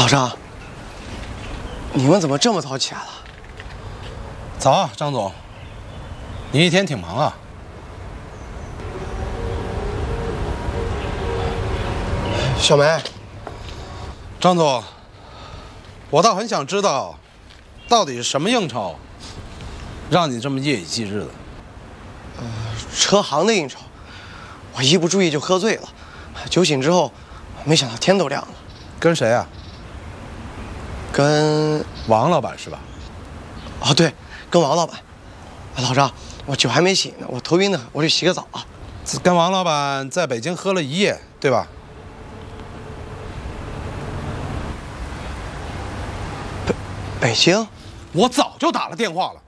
老张，你们怎么这么早起来了？ 早啊，张总，你一天挺忙啊。 小梅， 张总，我倒很想知道，到底是什么应酬，让你这么夜以继日的？ 车行的应酬，我一不注意就喝醉了，酒醒之后，没想到天都亮了。 跟谁啊？ 跟王老板是吧？ 哦，对，跟王老板。老张，我酒还没醒呢，我头晕呢，我去洗个澡啊。 跟王老板在北京喝了一夜，对吧？ 北京？ 我早就打了电话了，